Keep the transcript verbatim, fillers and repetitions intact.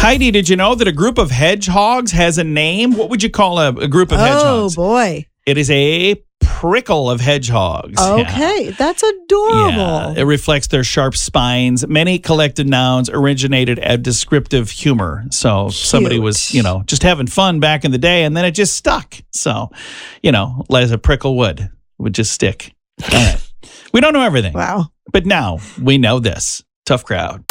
Heidi, did you know that a group of hedgehogs has a name? What would you call a, a group of oh, hedgehogs? Oh, boy. It is a prickle of hedgehogs. Okay, yeah. That's adorable. Yeah, it reflects their sharp spines. Many collected nouns originated at descriptive humor. So Cute. somebody was, you know, just having fun back in the day, and then it just stuck. So, you know, as a prickle would, it would just stick. All right. We don't know everything. Wow. But now we know this. Tough crowd.